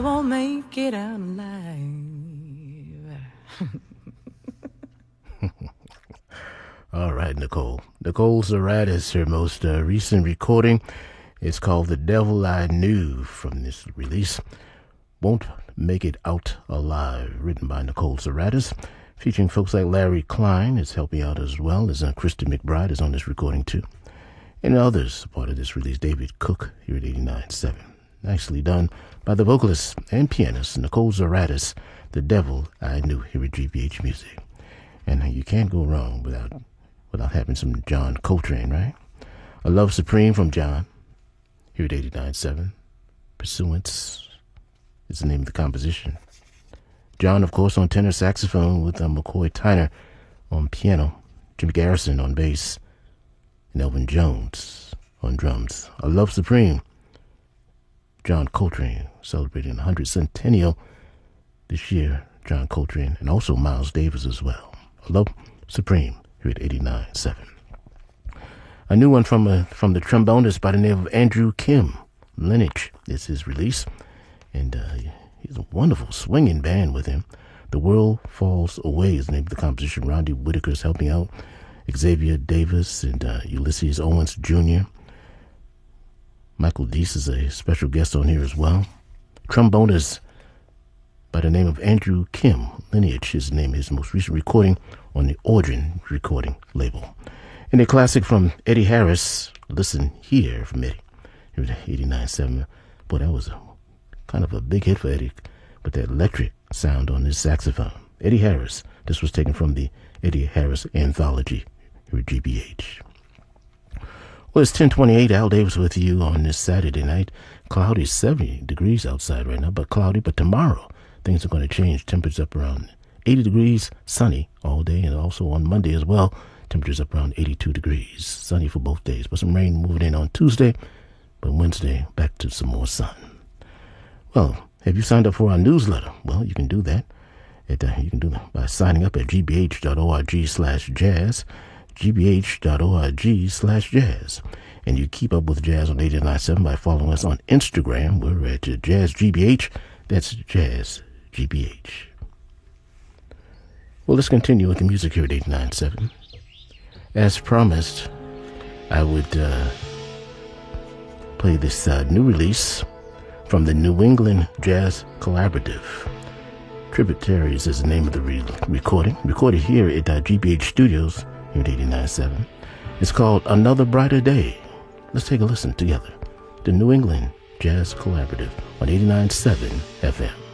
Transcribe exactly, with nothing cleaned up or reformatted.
won't make it out alive. All right, Nicole. Nicole Zaratis, her most uh, recent recording is called The Devil I Knew from this release. Won't Make It Out Alive, written by Nicole Zaratis, featuring folks like Larry Klein is helping out as well as uh, Kristen McBride is on this recording too. And others part of this release, David Cook here at eighty-nine point seven. Nicely done by the vocalist and pianist Nicole Zaratis, The Devil I Knew here at G B H Music. And uh, you can't go wrong without without having some John Coltrane, right? A Love Supreme from John here at eighty-nine point seven. Pursuance is the name of the composition. John, of course, on tenor saxophone with uh, McCoy Tyner on piano, Jimmy Garrison on bass, and Elvin Jones on drums. A Love Supreme, John Coltrane, celebrating the one hundredth centennial this year. John Coltrane, and also Miles Davis as well. A Love Supreme here at eighty-nine point seven. A new one from a, from the trombonist by the name of Andrew Kim. Lineage is his release, and uh, he's a wonderful swinging band with him. The World Falls Away is the name of the composition. Rodney Whitaker is helping out. Xavier Davis and uh, Ulysses Owens Junior Michael Deese is a special guest on here as well. Trombonist by the name of Andrew Kim. Lineage is the name of his most recent recording on the Origin recording label. And a classic from Eddie Harris, Listen Here from Eddie. Here at eighty-nine point seven. Boy, that was a kind of a big hit for Eddie, but that electric sound on his saxophone. Eddie Harris. This was taken from the Eddie Harris Anthology here at G B H. Well, it's ten twenty-eight. Al Davis with you on this Saturday night. Cloudy, seventy degrees outside right now, but cloudy. But tomorrow, things are going to change. Temperatures up around eighty degrees, sunny all day, and also on Monday as well. Temperatures up around eighty-two degrees, sunny for both days. But some rain moving in on Tuesday, but Wednesday, back to some more sun. Well, have you signed up for our newsletter? Well, you can do that. At, uh, you can do that by signing up at gbh.org slash jazz, gbh.org slash jazz. And you keep up with Jazz on eighty-nine point seven by following us on Instagram. We're at uh, Jazz G B H. That's Jazz G B H. Well, let's continue with the music here at eighty-nine point seven. As promised, I would uh, play this uh, new release from the New England Jazz Collaborative. Tributaries is the name of the re- recording, recorded here at uh, G B H Studios here at eighty-nine point seven. It's called Another Brighter Day. Let's take a listen together. The New England Jazz Collaborative on eighty-nine point seven F M.